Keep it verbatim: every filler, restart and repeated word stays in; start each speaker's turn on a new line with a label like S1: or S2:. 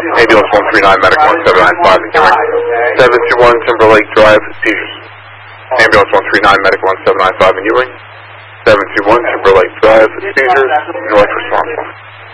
S1: Ambulance one three nine, Medic one seven nine five in Ewing. seven two one Timberlake Drive, seizures. Ambulance one three nine, Medic one seven nine five in Ewing. seven two one Timberlake Drive, seizures, North responsible.